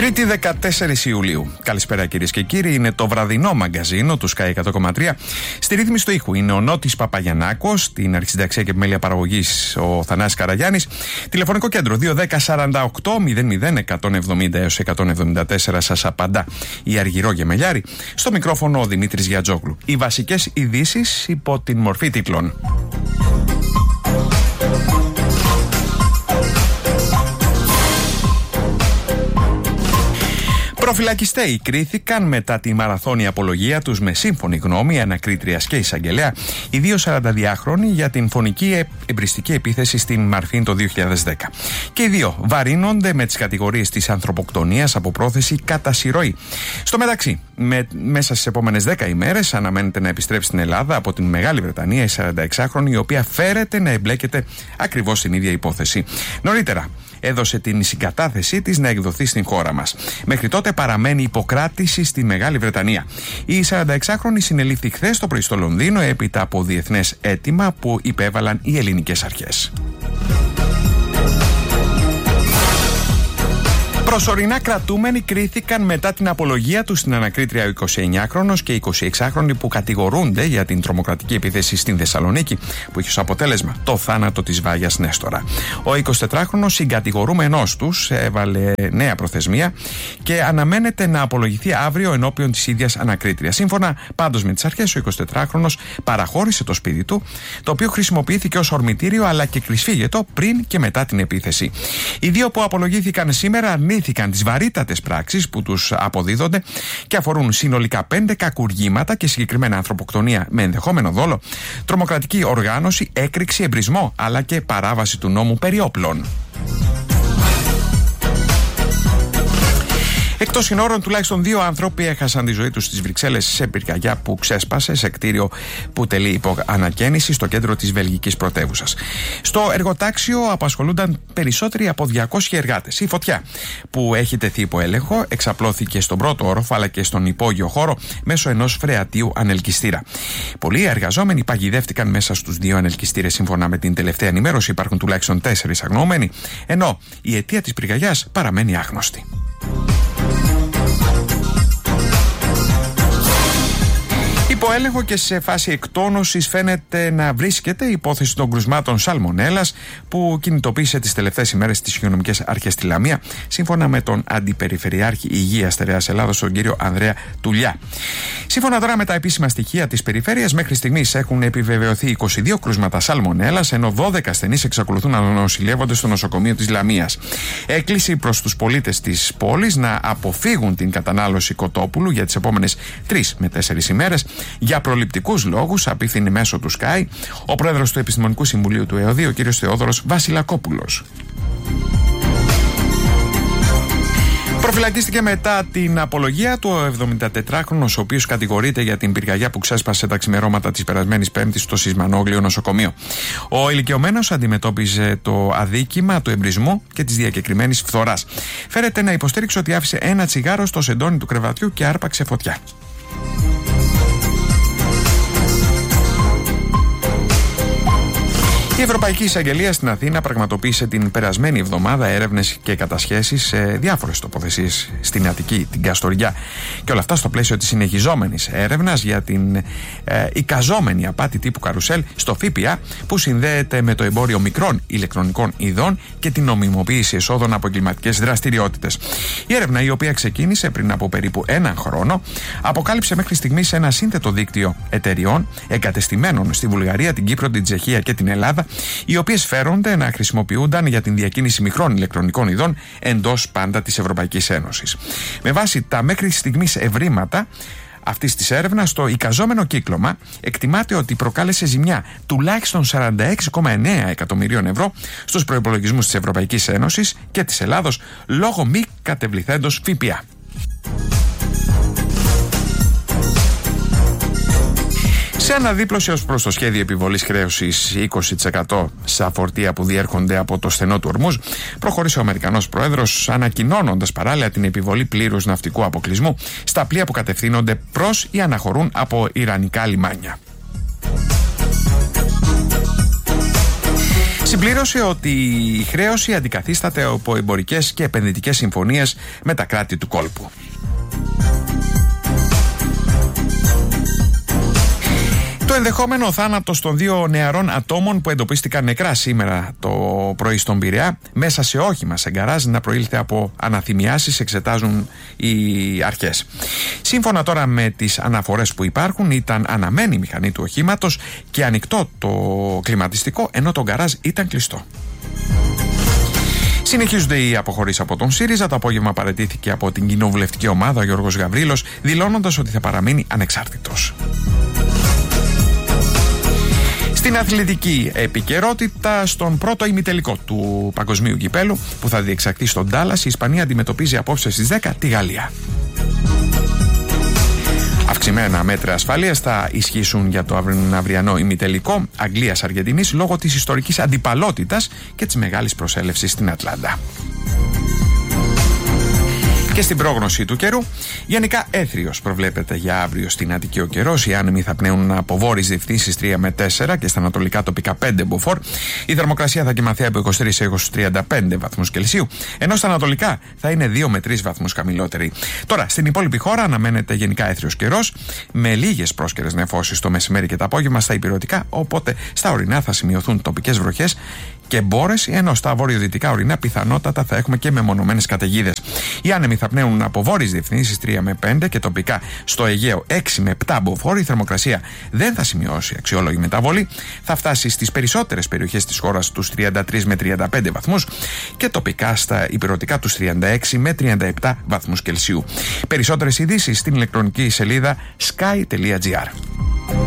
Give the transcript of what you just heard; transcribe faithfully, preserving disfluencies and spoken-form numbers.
Τρίτη δεκατέσσερις Ιουλίου. Καλησπέρα κυρίες και κύριοι. Είναι το βραδινό μαγκαζίνο του Sky εκατό κόμμα τρία. Στη ρύθμιση του ήχου είναι ο Νότης Παπαγιαννάκος. Στην αρχισυνταξία και επιμέλεια παραγωγής ο Θανάσης Καραγιάννης. Τηλεφωνικό κέντρο δύο ένα μηδέν σαράντα οκτώ μηδέν μηδέν εκατόν εβδομήντα έως εκατόν εβδομήντα τέσσερα. Σας απαντά η Αργυρό Γεμελιάρη. Στο μικρόφωνο ο Δημήτρης Γιατζόγλου. Οι βασικές ειδήσεις υπό την μορφή τίτλων. Προφυλακιστέοι κρίθηκαν μετά τη μαραθώνια απολογία τους με σύμφωνη γνώμη ανακρίτριας και εισαγγελέα, οι δύο σαρανταδυάχρονοι για την φωνική εμπριστική επίθεση στην Μαρφίν το δύο χιλιάδες δέκα. Και οι δύο βαρύνονται με τις κατηγορίες της ανθρωποκτονίας από πρόθεση κατά συρροή. Στο μεταξύ, με, μέσα στις επόμενες δέκα ημέρες αναμένεται να επιστρέψει στην Ελλάδα από την Μεγάλη Βρετανία η σαρανταεξάχρονη, η οποία φέρεται να εμπλέκεται ακριβώς στην ίδια υπόθεση. Νωρίτερα έδωσε την συγκατάθεσή της να εκδοθεί στην χώρα μας. Μέχρι τότε παραμένει υποκράτηση στη Μεγάλη Βρετανία. Η σαρανταεξάχρονη συνελήφθη χθες το πρωί στο Λονδίνο έπειτα από διεθνές αίτημα που υπέβαλαν οι ελληνικές αρχές. Προσωρινά κρατούμενοι κρίθηκαν μετά την απολογία του στην ανακρίτρια ο εικοσιεννιάχρονος και εικοσιεξάχρονοι που κατηγορούνται για την τρομοκρατική επίθεση στην Θεσσαλονίκη, που είχε ως αποτέλεσμα το θάνατο της Βάγιας Νέστορα. Ο εικοσιτετράχρονος συγκατηγορούμενός τους έβαλε νέα προθεσμία και αναμένεται να απολογηθεί αύριο ενώπιον της ίδιας ανακρίτριας. Σύμφωνα πάντως με τις αρχές, ο εικοσιτετράχρονος παραχώρησε το σπίτι του, το οποίο χρησιμοποιήθηκε ως ορμητήριο αλλά και κρυσφύγετο πριν και μετά την επίθεση. Οι δύο που απολογήθηκαν σήμερα αρνήθηκαν τις βαρύτατες πράξεις που τους αποδίδονται και αφορούν συνολικά πέντε κακουργήματα και συγκεκριμένα ανθρωποκτονία με ενδεχόμενο δόλο, τρομοκρατική οργάνωση, έκρηξη, εμπρισμό αλλά και παράβαση του νόμου περί όπλων. Εκτός συνόρων, τουλάχιστον δύο άνθρωποι έχασαν τη ζωή τους στις Βρυξέλλες σε πυρκαγιά που ξέσπασε σε κτίριο που τελεί υπό ανακαίνιση στο κέντρο της βελγικής πρωτεύουσας. Στο εργοτάξιο απασχολούνταν περισσότεροι από διακόσιοι εργάτες. Η φωτιά, που έχει τεθεί υπό έλεγχο, εξαπλώθηκε στον πρώτο όροφο αλλά και στον υπόγειο χώρο μέσω ενός φρεατίου ανελκυστήρα. Πολλοί εργαζόμενοι παγιδεύτηκαν μέσα στους δύο ανελκυστήρες. Σύμφωνα με την τελευταία ενημέρωση, υπάρχουν τουλάχιστον τέσσερις αγνοούμενοι, ενώ η αιτία της πυρκαγιάς παραμένει άγνωστη. Υπό έλεγχο και σε φάση εκτόνωσης φαίνεται να βρίσκεται η υπόθεση των κρουσμάτων σαλμονέλας που κινητοποίησε τις τελευταίες ημέρες τις υγειονομικές αρχές στη Λαμία, σύμφωνα με τον Αντιπεριφερειάρχη Υγείας Στερεάς Ελλάδος, τον κύριο Ανδρέα Τουλιά. Σύμφωνα τώρα με τα επίσημα στοιχεία της περιφέρειας, μέχρι στιγμής έχουν επιβεβαιωθεί είκοσι δύο κρούσματα σαλμονέλας, ενώ δώδεκα ασθενείς εξακολουθούν να νοσηλεύονται στο νοσοκομείο της Λαμίας. Έκκληση προς τους πολίτες της πόλης να αποφύγουν την κατανάλωση κοτόπουλου για τις επόμενες τρεις με τέσσερις ημέρες. Για προληπτικούς λόγους, απίθυνε μέσω του Sky ο πρόεδρος του Επιστημονικού Συμβουλίου του ΕΟΔΗ, ο κ. Θεόδωρος Βασιλακόπουλος. Προφυλακίστηκε μετά την απολογία του ο εβδομηντατετράχρονος, ο οποίος κατηγορείται για την πυρκαγιά που ξέσπασε τα ξημερώματα της περασμένης Πέμπτης στο Σισμανόγλιο νοσοκομείο. Ο ηλικιωμένος αντιμετώπιζε το αδίκημα του εμπρισμού και της διακεκριμένης φθοράς. Φέρεται να υποστήριξε ότι άφησε ένα τσιγάρο στο σεντόνι του κρεβατιού και άρπαξε φωτιά. Η Ευρωπαϊκή Εισαγγελία στην Αθήνα πραγματοποίησε την περασμένη εβδομάδα έρευνες και κατασχέσεις σε διάφορες τοποθεσίες στην Αττική, την Καστοριά. Και όλα αυτά στο πλαίσιο της συνεχιζόμενης έρευνας για την ε, εικαζόμενη απάτη τύπου καρουσέλ στο ΦΠΑ, που συνδέεται με το εμπόριο μικρών ηλεκτρονικών ειδών και την νομιμοποίηση εσόδων από εγκληματικές δραστηριότητες. Η έρευνα, η οποία ξεκίνησε πριν από περίπου έναν χρόνο, αποκάλυψε μέχρι στιγμής ένα σύνθετο δίκτυο εταιριών εγκατεστημένων στη Βουλγαρία, την Κύπρο, την Τσεχία και την Ελλάδα, οι οποίες φέρονται να χρησιμοποιούνταν για την διακίνηση μικρών ηλεκτρονικών ειδών εντός πάντα της Ευρωπαϊκής Ένωσης. Με βάση τα μέχρι στιγμής ευρήματα αυτής της έρευνας, το εικαζόμενο κύκλωμα εκτιμάται ότι προκάλεσε ζημιά τουλάχιστον σαράντα έξι κόμμα εννέα εκατομμυρίων ευρώ στους προϋπολογισμούς της Ευρωπαϊκής Ένωσης και της Ελλάδος λόγω μη κατεβληθέντος ΦΠΑ. Σε αναδίπλωση ως προς το σχέδιο επιβολής χρέωσης είκοσι τοις εκατό στα φορτία που διέρχονται από το στενό του Ορμούζ, προχώρησε ο Αμερικανός Πρόεδρος, ανακοινώνοντας παράλληλα την επιβολή πλήρους ναυτικού αποκλεισμού στα πλοία που κατευθύνονται προς ή αναχωρούν από ιρανικά λιμάνια. Συμπλήρωσε ότι η χρέωση αντικαθίσταται από εμπορικές και επενδυτικές συμφωνίες με τα κράτη του κόλπου. Το ενδεχόμενο θάνατος των δύο νεαρών ατόμων που εντοπίστηκαν νεκρά σήμερα το πρωί στον Πειραιά μέσα σε όχημα σε γκαράζ να προήλθε από αναθυμιάσεις εξετάζουν οι αρχές. Σύμφωνα τώρα με τις αναφορές που υπάρχουν, ήταν αναμένη η μηχανή του οχήματος και ανοιχτό το κλιματιστικό, ενώ το γκαράζ ήταν κλειστό. Συνεχίζονται οι αποχωρήσεις από τον ΣΥΡΙΖΑ. Το απόγευμα παραιτήθηκε από την κοινοβουλευτική ομάδα ο Γιώργος Γαβρίλος, δηλώνοντας ότι θα παραμείνει ανεξάρτητος. Στην αθλητική επικαιρότητα, στον πρώτο ημιτελικό του Παγκοσμίου Κυπέλου που θα διεξαχθεί στον Ντάλλας, η Ισπανία αντιμετωπίζει απόψε στις δέκα τη Γαλλία. Αυξημένα μέτρα ασφαλείας θα ισχύσουν για το αυριανό ημιτελικό Αγγλίας-Αργεντινής λόγω της ιστορικής αντιπαλότητας και της μεγάλης προσέλευσης στην Ατλάντα. Και στην πρόγνωση του καιρού, γενικά έθριος προβλέπεται για αύριο στην Αττική ο καιρός. Οι άνεμοι θα πνέουν από βόρειες διευθύνσεις τρία με τέσσερα και στα ανατολικά τοπικά πέντε μποφόρ. Η θερμοκρασία θα κοιμαθεί από είκοσι τρεις έως τριάντα πέντε βαθμούς Κελσίου, ενώ στα ανατολικά θα είναι δύο με τρεις βαθμούς χαμηλότερη. Τώρα, στην υπόλοιπη χώρα αναμένεται γενικά έθριος καιρός, με λίγες πρόσκαιρες νεφώσεις το μεσημέρι και το απόγευμα στα ηπειρωτικά, οπότε στα ορεινά θα σημειωθούν τοπικές βροχές και μπόρες, ενώ στα βορειοδυτικά ορεινά πιθανότατα θα έχουμε και μεμονωμένες καταιγίδες. Οι άνεμοι θα πνέουν από βόρειες διευθύνσεις τρία με πέντε και τοπικά στο Αιγαίο έξι με επτά μποφόρ. Η θερμοκρασία δεν θα σημειώσει αξιόλογη μεταβολή. Θα φτάσει στις περισσότερες περιοχές της χώρας τους τριάντα τρεις με τριάντα πέντε βαθμούς και τοπικά στα ηπειρωτικά τους τριάντα έξι με τριάντα επτά βαθμούς Κελσίου. Περισσότερες ειδήσεις στην ηλεκτρονική σελίδα sky τελεία gr.